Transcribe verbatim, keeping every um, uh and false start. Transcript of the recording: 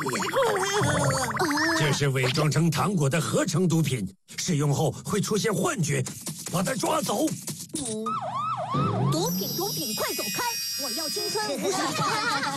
这是伪装成糖果的合成毒品，使用后会出现幻觉，把它抓走。 毒品，毒品，快走开！我要青春无限。